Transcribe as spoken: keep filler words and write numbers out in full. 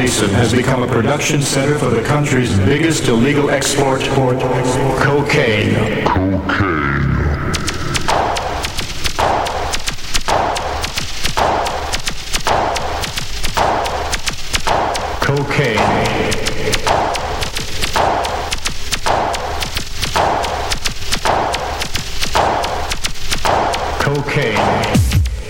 Basin has become a production center for the country's biggest illegal export, cocaine. Cocaine. Cocaine